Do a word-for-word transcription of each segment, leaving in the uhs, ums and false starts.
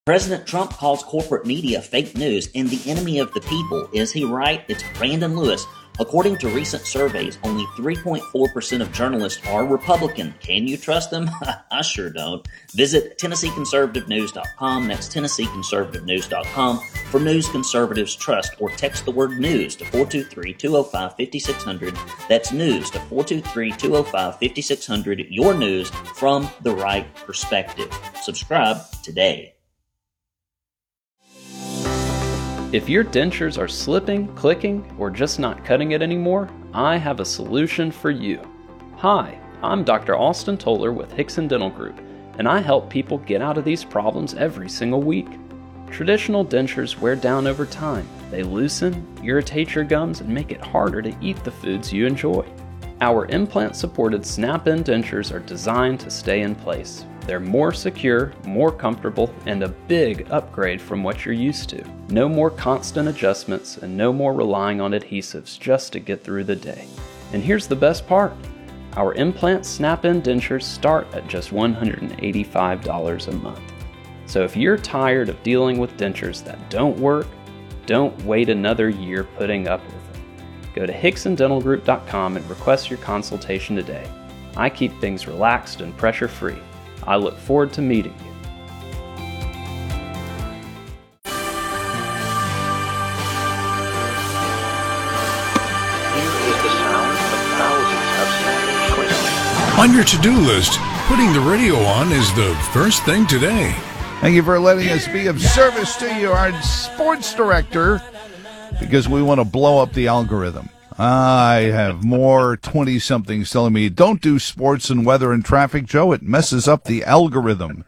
President Trump calls corporate media fake news and the enemy of the people. Is he right? It's Brandon Lewis. According to recent surveys, only three point four percent of journalists are Republican. Can you trust them? I sure don't. Visit Tennessee Conservative News dot com. That's Tennessee Conservative News dot com for news conservatives trust, or text the word news to four two three, two oh five, five six zero zero. That's news to four two three, two oh five, five six zero zero. Your news from the right perspective. Subscribe today. If your dentures are slipping, clicking, or just not cutting it anymore, I have a solution for you. Hi, I'm Doctor Austin Toller with Hickson Dental Group, and I help people get out of these problems every single week. Traditional dentures wear down over time. They loosen, irritate your gums, and make it harder to eat the foods you enjoy. Our implant-supported snap-in dentures are designed to stay in place. They're more secure, more comfortable, and a big upgrade from what you're used to. No more constant adjustments and no more relying on adhesives just to get through the day. And here's the best part. Our implant snap-in dentures start at just one hundred eighty-five dollars a month. So if you're tired of dealing with dentures that don't work, don't wait another year putting up with them. Go to Hickson Dental Group dot com and request your consultation today. I keep things relaxed and pressure-free. I look forward to meeting you. On your to-do list, putting the radio on is the first thing today. Thank you for letting us be of service to you, our sports director, because we want to blow up the algorithm. I have more twenty-somethings telling me, don't do sports and weather and traffic, Joe. It messes up the algorithm.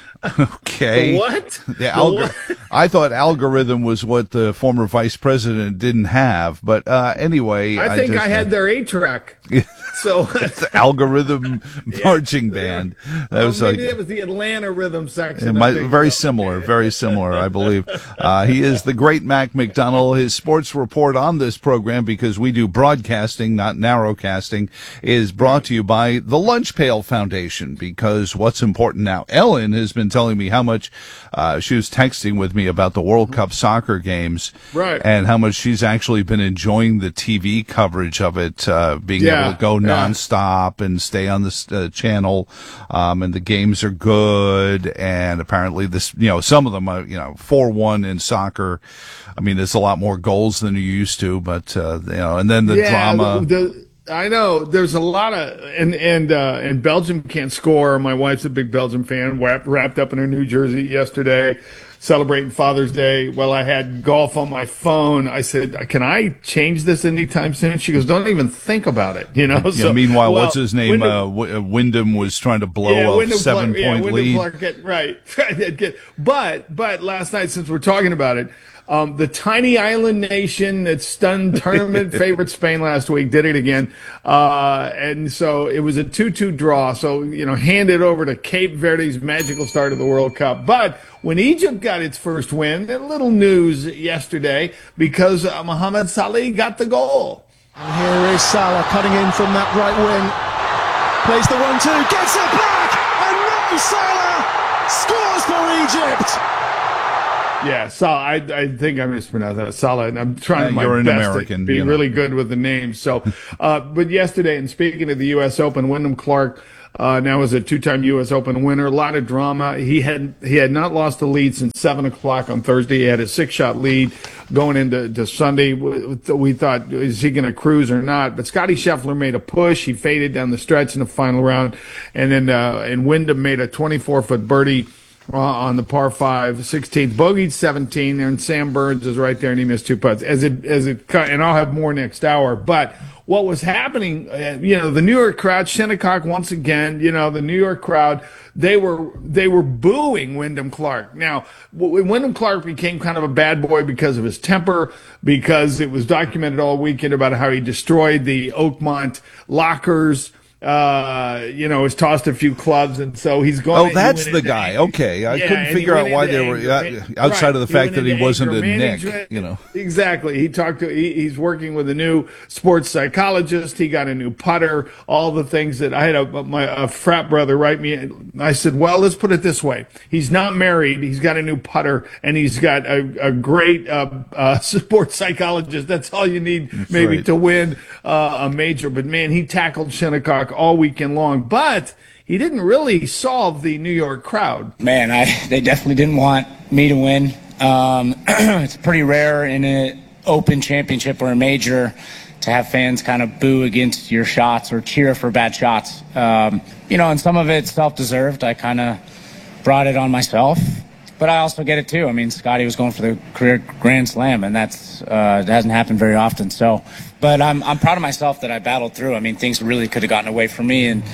Okay. The what? The the alg- what? I thought algorithm was what the former vice president didn't have. But uh, anyway. I think I, just, I had their eight-track. So the algorithm marching band. That well, was maybe like, it was the Atlanta rhythm section. it might, very similar, very similar, I believe. Uh, he is the great Mac McDonald. His sports report on this program, because we do broadcasting, not narrowcasting, is brought to you by the Lunch Pail Foundation, because what's important now. Ellen has been telling me how much uh, she was texting with me about the World Cup soccer games, right? And how much she's actually been enjoying the T V coverage of it, uh, being yeah. able to go yeah. nonstop and stay on this uh, channel, um, and the games are good. And apparently, this, you know, some of them are, you know, four one in soccer. I mean, there's a lot more goals than you used to, but uh, you know, and then the yeah, drama. The, the, I know there's a lot of, and and uh, and Belgium can't score. My wife's a big Belgium fan. Wrapped, wrapped up in her New Jersey yesterday, celebrating Father's Day. Well, I had golf on my phone. I said, "Can I change this anytime soon?" She goes, "Don't even think about it." You know. Yeah, so meanwhile, well, what's his name? Wyndham, uh, w- Wyndham was trying to blow yeah, a Wyndham seven Clark, point yeah, lead. Clark get, right. But but last night, since we're talking about it. Um, the tiny island nation that stunned tournament favorite Spain last week did it again. Uh, and so it was a two two draw. So, you know, handed over to Cape Verde's magical start of the World Cup. But when Egypt got its first win, a little news yesterday because uh, Mohamed Salah got the goal. And here is Salah cutting in from that right wing. Plays the one two, gets it back, and Mo Salah scores for Egypt. Yeah, Salah. I, I think I mispronounced that. Salah. And I'm trying Uh, my you're an best American, to be you know. really good with the names. So, uh, but yesterday, and speaking of the U S Open, Wyndham Clark uh, now is a two-time U S Open winner. A lot of drama. He had he had not lost the lead since seven o'clock on Thursday. He had a six-shot lead going into to Sunday. We thought, is he going to cruise or not? But Scotty Scheffler made a push. He faded down the stretch in the final round, and then uh, and Wyndham made a twenty-four foot birdie. Uh, on the par five, sixteenth, bogeyed seventeen, and Sam Burns is right there, and he missed two putts. As it, as it, and I'll have more next hour. But what was happening, uh, you know, the New York crowd, Shinnecock once again, you know, the New York crowd, they were, they were booing Wyndham Clark. Now, Wyndham Clark became kind of a bad boy because of his temper, because it was documented all weekend about how he destroyed the Oakmont lockers. uh, you know, has tossed a few clubs, and so he's gone. Oh, that's the guy. Anger. Okay, I yeah, couldn't figure out why they were uh, outside right. of the fact that he wasn't a Nick. Management. You know, exactly. He talked to. He, he's working with a new sports psychologist. He got a new putter. All the things that I had a my a frat brother write me. I said, well, let's put it this way: he's not married. He's got a new putter, and he's got a, a great uh, uh, sports psychologist. That's all you need, that's maybe, right. to win uh, a major. But man, he tackled Shinnecock all weekend long, but he didn't really solve the New York crowd. Man, I they definitely didn't want me to win. Um, it's pretty rare in an open championship or a major to have fans kind of boo against your shots or cheer for bad shots. Um, you know, and some of it's self-deserved. I kind of brought it on myself, but I also get it too. I mean, Scotty was going for the career Grand Slam, and that's uh, it hasn't happened very often. So, but I'm I'm proud of myself that I battled through. I mean, things really could have gotten away from me, and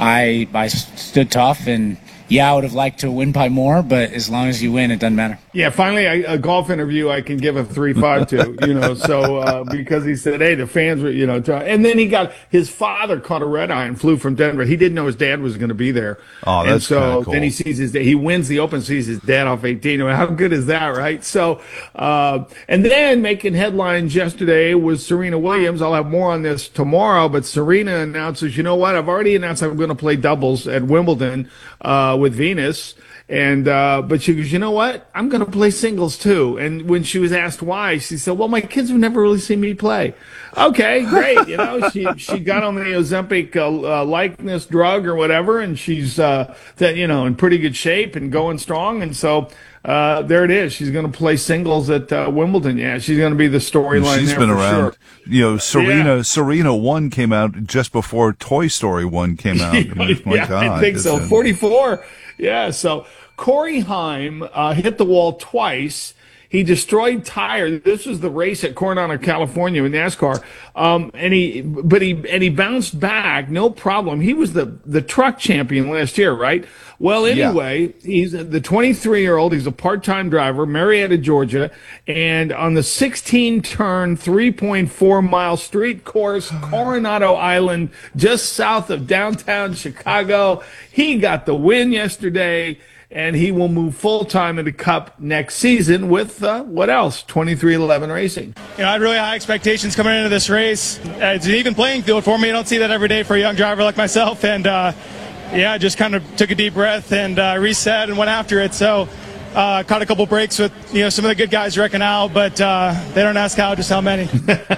I I stood tough. And yeah, I would have liked to win by more, but as long as you win, it doesn't matter. Yeah, finally, I, a golf interview I can give a three five to, you know, so uh, because he said, hey, the fans were, you know, try. And then he got, his father caught a red eye and flew from Denver. He didn't know his dad was going to be there. Oh, that's and so cool. Then he sees his dad, he wins the Open, sees his dad off eighteen. I mean, how good is that, right? So, uh, and then making headlines yesterday was Serena Williams. I'll have more on this tomorrow, but Serena announces, you know what, I've already announced I'm going to play doubles at Wimbledon uh, with Venus. And, uh, but she goes, you know what? I'm going to play singles too. And when she was asked why, she said, well, my kids have never really seen me play. Okay, great. You know, she, she got on the Ozempic, uh, uh, likeness drug or whatever. And she's, uh, that, you know, in pretty good shape and going strong. And so, uh, there it is. She's going to play singles at, uh, Wimbledon. Yeah. She's going to be the storyline. She's there been for around. Sure. You know, Serena, yeah. Serena one came out just before Toy Story one came out. I mean, my yeah, God, I think so. a... forty-four. Yeah. So Corey Heim, uh, hit the wall twice. He destroyed tires. This was the race at Coronado, California in NASCAR. Um, and he, but he, and he bounced back. No problem. He was the, the truck champion last year, right? Well, anyway, yeah. he's the twenty-three year old. He's a part-time driver, Marietta, Georgia. And on the sixteen turn, three point four mile street course, Coronado Island, just south of downtown Chicago, he got the win yesterday. And he will move full-time into Cup next season with, uh, what else? twenty-three eleven Racing. You know, I had really high expectations coming into this race. Uh, it's an even playing field for me. I don't see that every day for a young driver like myself. And, uh, yeah, I just kind of took a deep breath and uh, reset and went after it. So uh, caught a couple breaks with, you know, some of the good guys wrecking out, but uh, they don't ask how, just how many.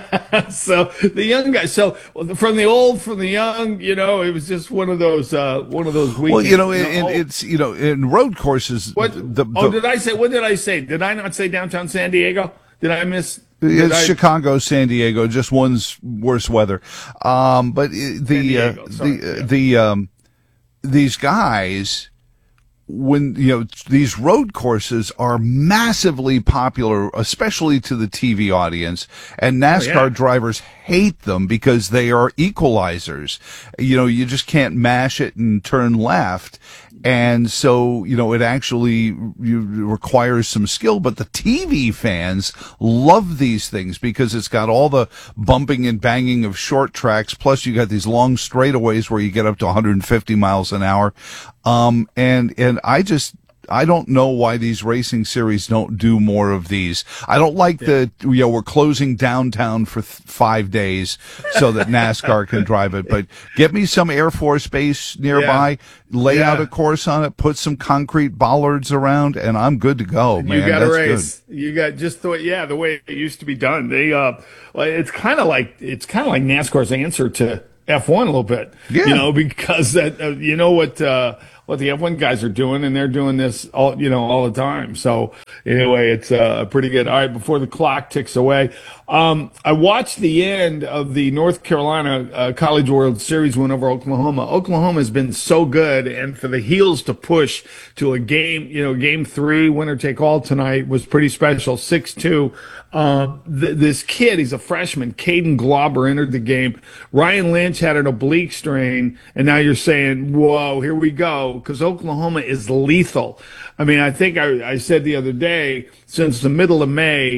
So the young guys, so from the old, from the young, you know, it was just one of those, uh, one of those weekends. Well, you know, it, it, it's, you know, in road courses. What? The, the, oh, did I say, what did I say? Did I not say downtown San Diego? Did I miss? Did it's I, Chicago, San Diego, just one's worse weather. Um, but the, Diego, uh, sorry, the, yeah. the, um, these guys, when, you know, these road courses are massively popular, especially to the T V audience, and NASCAR oh, yeah. drivers hate them because they are equalizers. You know, you just can't mash it and turn left. And so, you know, it actually you, requires some skill, but the T V fans love these things because it's got all the bumping and banging of short tracks. Plus you got these long straightaways where you get up to one hundred fifty miles an hour. Um, and, and I just, I don't know why these racing series don't do more of these. I don't like yeah. the, you know, we're closing downtown for th- five days so that NASCAR can drive it. But get me some Air Force Base nearby, yeah. lay yeah. out a course on it, put some concrete bollards around, and I'm good to go, man. You got That's a race. Good. You got just the way, yeah, the way it used to be done. They, uh, well, it's kind of like, it's kind of like NASCAR's answer to F one a little bit, yeah. you know, because that, uh, you know what, uh, what the F one guys are doing, and they're doing this all, you know, all the time. So anyway, it's, uh, pretty good. All right. Before the clock ticks away, um, I watched the end of the North Carolina, uh, College World Series win over Oklahoma. Oklahoma has been so good, and for the Heels to push to a game, you know, game three, winner take all tonight was pretty special. six two. Um, th- this kid, he's a freshman, Caden Glauber, entered the game. Ryan Lynch had an oblique strain, and now you're saying, whoa, here we go, because Oklahoma is lethal. I mean, I think I, I said the other day, since the middle of May,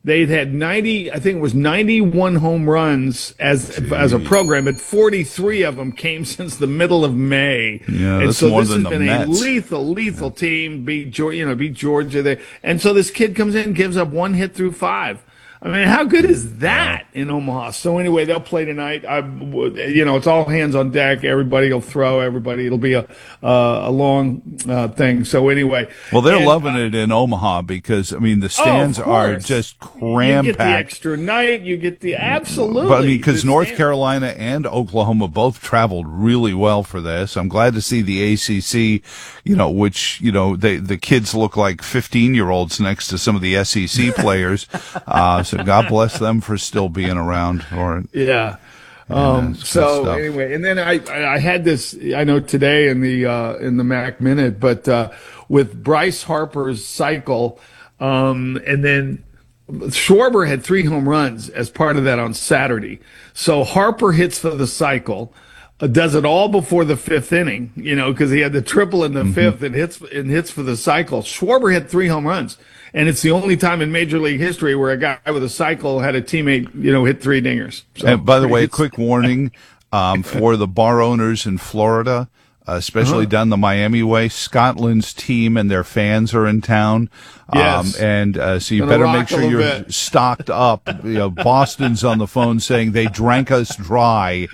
They'd had ninety, I think it was ninety-one home runs as Jeez. as a program, but forty-three of them came since the middle of May. Yeah, and that's so more this than has the been Mets. a lethal, lethal yeah. team. Beat Georgia, you know, beat Georgia there, and so this kid comes in, gives up one hit through five. I mean, how good is that in Omaha? So anyway, they'll play tonight. I, you know, it's all hands on deck. Everybody will throw. Everybody. It'll be a uh, a long uh, thing. So anyway, well, they're and, loving uh, it in Omaha because I mean the stands oh, are just cram You get packed. the extra night. You get the absolutely. But I mean, because North stand- Carolina and Oklahoma both traveled really well for this. I'm glad to see the A C C. You know, which you know they the kids look like fifteen year olds next to some of the S E C players. uh, so God bless them for still being around. Or yeah. Um, so anyway, and then I, I had this, I know today in the, uh, in the Mac Minute, but, uh, with Bryce Harper's cycle, um, and then Schwarber had three home runs as part of that on Saturday. So Harper hits for the cycle, uh, does it all before the fifth inning, you know, cause he had the triple in the mm-hmm. fifth and hits, and hits for the cycle. Schwarber hit three home runs. And it's the only time in Major League history where a guy with a cycle had a teammate, you know, hit three dingers. So, and by the way, a quick warning um, for the bar owners in Florida, uh, especially uh-huh. down the Miami way. Scotland's team and their fans are in town. Yes. Um, and uh, so you Gonna better rock make sure a you're bit. stocked up. You know, Boston's on the phone saying they drank us dry.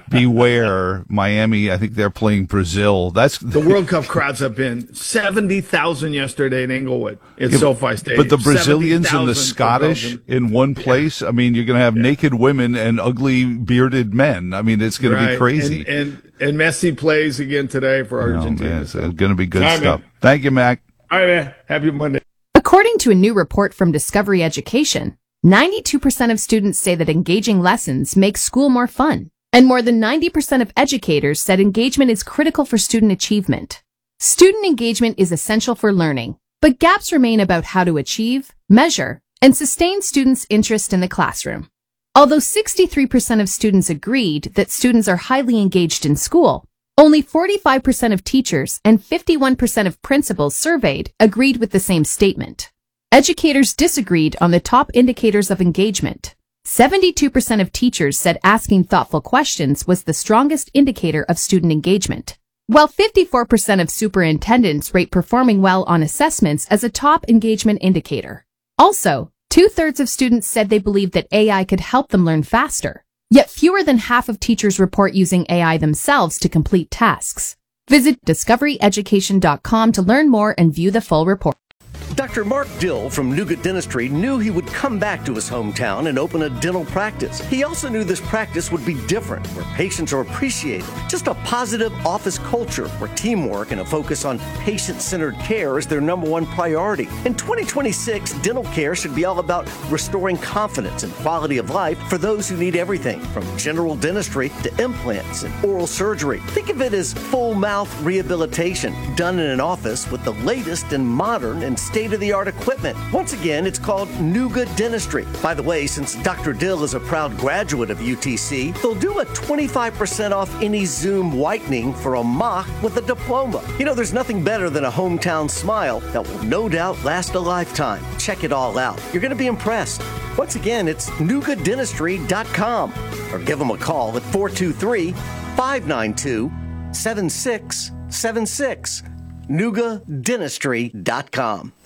Beware, Miami. I think they're playing Brazil. That's the World Cup crowds have been seventy thousand yesterday in Inglewood at yeah, SoFi Stadium. But the Brazilians and the Scottish in one place. Yeah. I mean, you're going to have yeah. naked women and ugly bearded men. I mean, it's going right. to be crazy. And, and and Messi plays again today for Argentina. Oh, man, so. It's going to be good All stuff. Right, Thank you, Mac. All right, man. Happy Monday. According to a new report from Discovery Education, ninety-two percent of students say that engaging lessons make school more fun, and more than ninety percent of educators said engagement is critical for student achievement. Student engagement is essential for learning, but gaps remain about how to achieve, measure, and sustain students' interest in the classroom. Although sixty-three percent of students agreed that students are highly engaged in school, only forty-five percent of teachers and fifty-one percent of principals surveyed agreed with the same statement. Educators disagreed on the top indicators of engagement. seventy-two percent of teachers said asking thoughtful questions was the strongest indicator of student engagement, while fifty-four percent of superintendents rate performing well on assessments as a top engagement indicator. Also, two-thirds of students said they believed that A I could help them learn faster. Yet fewer than half of teachers report using A I themselves to complete tasks. Visit discovery education dot com to learn more and view the full report. Doctor Mark Dill from Nougat Dentistry knew he would come back to his hometown and open a dental practice. He also knew this practice would be different, where patients are appreciated. Just a positive office culture where teamwork and a focus on patient-centered care is their number one priority. In twenty twenty-six, dental care should be all about restoring confidence and quality of life for those who need everything from general dentistry to implants and oral surgery. Think of it as full mouth rehabilitation done in an office with the latest and modern and state-of-the-art equipment. Once again, it's called Nougat Dentistry. By the way, since Doctor Dill is a proud graduate of U T C, they'll do a twenty-five percent off any Zoom whitening for a mock with a diploma. You know, there's nothing better than a hometown smile that will no doubt last a lifetime. Check it all out. You're going to be impressed. Once again, it's nougat dentistry dot com or give them a call at four two three, five nine two, seven six seven six. nougat dentistry dot com.